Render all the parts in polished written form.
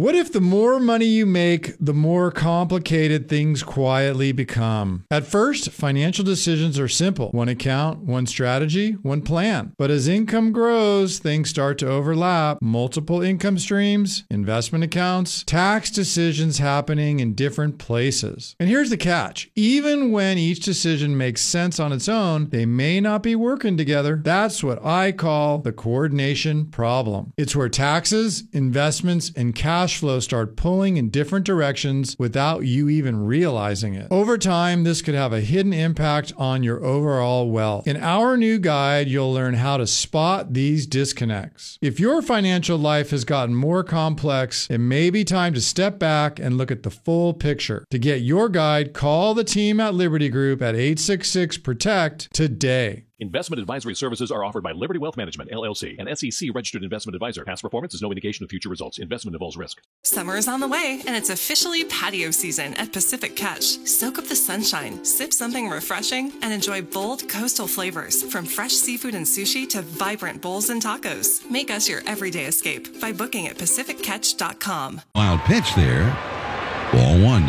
What if the more money you make, the more complicated things quietly become? At first, financial decisions are simple. One account, one strategy, one plan. But as income grows, things start to overlap. Multiple income streams, investment accounts, tax decisions happening in different places. And here's the catch. Even when each decision makes sense on its own, they may not be working together. That's what I call the coordination problem. It's where taxes, investments, and cash flow start pulling in different directions without you even realizing it. Over time, this could have a hidden impact on your overall wealth. In our new guide, you'll learn how to spot these disconnects. If your financial life has gotten more complex, it may be time to step back and look at the full picture. To get your guide, call the team at Liberty Group at 866-PROTECT today. Investment advisory services are offered by Liberty Wealth Management, LLC, an SEC-registered investment advisor. Past performance is no indication of future results. Investment involves risk. Summer is on the way, and it's officially patio season at Pacific Catch. Soak up the sunshine, sip something refreshing, and enjoy bold coastal flavors, from fresh seafood and sushi to vibrant bowls and tacos. Make us your everyday escape by booking at PacificCatch.com. Wild pitch there. Ball one.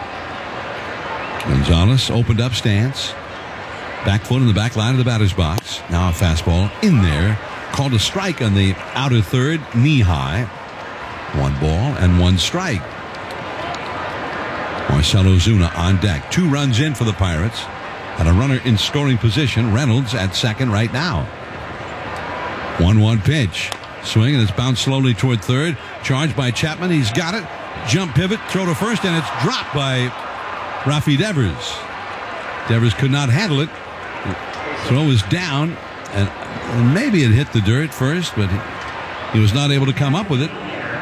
Gonzalez opened up stance. Back foot in the back line of the batter's box. Now a fastball in there. Called a strike on the outer third, knee high. 1 ball and 1 strike. Marcell Ozuna on deck. 2 runs in for the Pirates. And a runner in scoring position. Reynolds at second right now. 1-1 pitch. Swing and it's bounced slowly toward third. Charged by Chapman. He's got it. Jump pivot. Throw to first and it's dropped by Rafi Devers. Devers could not handle it. Throw was down, and maybe it hit the dirt first, but he was not able to come up with it.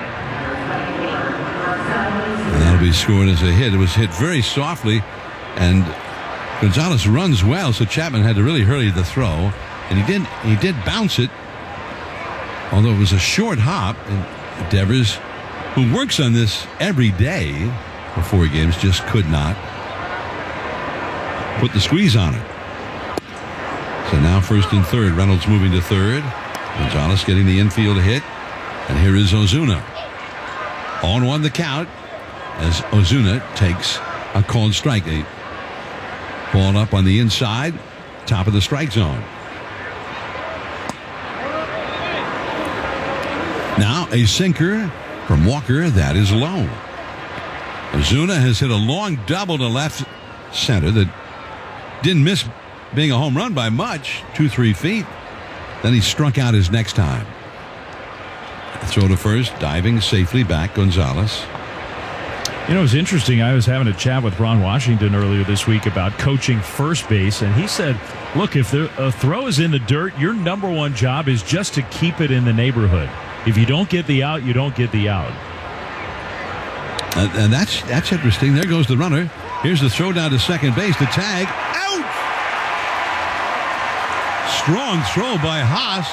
And that'll be scored as a hit. It was hit very softly, and Gonzalez runs well, so Chapman had to really hurry the throw, and he did bounce it, although it was a short hop. And Devers, who works on this every day before games, just could not put the squeeze on it. So now first and third. Reynolds moving to third. Gonzalez getting the infield hit. And here is Ozuna. 0-1 the count as Ozuna takes a called strike. A ball up on the inside. Top of the strike zone. Now a sinker from Walker. That is low. Ozuna has hit a long double to left center that didn't miss being a home run by much, 2-3 feet. Then he struck out his next time. Throw to first, diving safely back, Gonzalez. You know, it was interesting. I was having a chat with Ron Washington earlier this week about coaching first base, and he said, look, if a throw is in the dirt, your number one job is just to keep it in the neighborhood. If you don't get the out, you don't get the out. And that's interesting. There goes the runner. Here's the throw down to second base. The tag. Strong throw by Haas.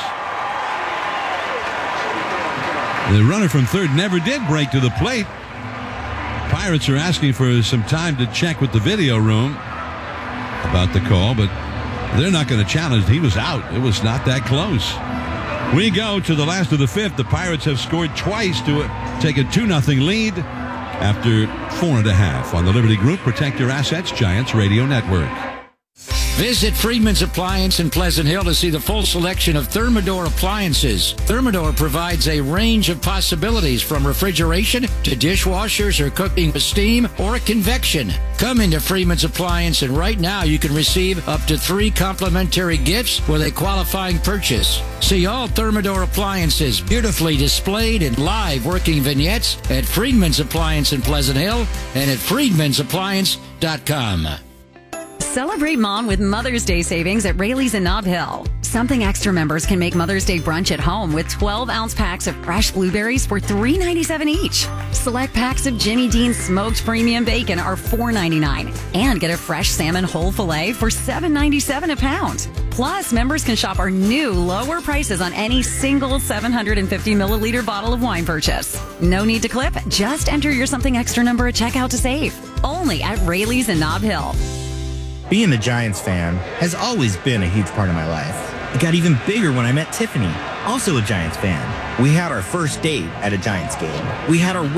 The runner from third never did break to the plate. Pirates are asking for some time to check with the video room about the call, but they're not going to challenge. He was out. It was not that close. We go to the last of the fifth. The Pirates have scored twice to take a 2-0 lead after 4.5 on the Liberty Group Protect Your Assets Giants Radio Network. Visit Friedman's Appliance in Pleasant Hill to see the full selection of Thermador appliances. Thermador provides a range of possibilities from refrigeration to dishwashers or cooking with steam or convection. Come into Friedman's Appliance and right now you can receive up to 3 complimentary gifts with a qualifying purchase. See all Thermador appliances beautifully displayed in live working vignettes at Friedman's Appliance in Pleasant Hill and at friedmansappliance.com. Celebrate Mom with Mother's Day savings at Rayleigh's in Nob Hill. Something Extra members can make Mother's Day brunch at home with 12-ounce packs of fresh blueberries for $3.97 each. Select packs of Jimmy Dean's smoked premium bacon are $4.99. And get a fresh salmon whole filet for $7.97 a pound. Plus, members can shop our new lower prices on any single 750 milliliter bottle of wine purchase. No need to clip. Just enter your Something Extra number at checkout to save. Only at Rayleigh's in Nob Hill. Being a Giants fan has always been a huge part of my life. It got even bigger when I met Tiffany, also a Giants fan. We had our first date at a Giants game. We had our